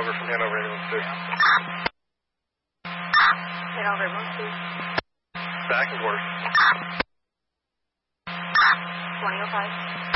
Hanover from Hanover Ambulance 2. Hanover Ambulance 2. Back and forth. 2005.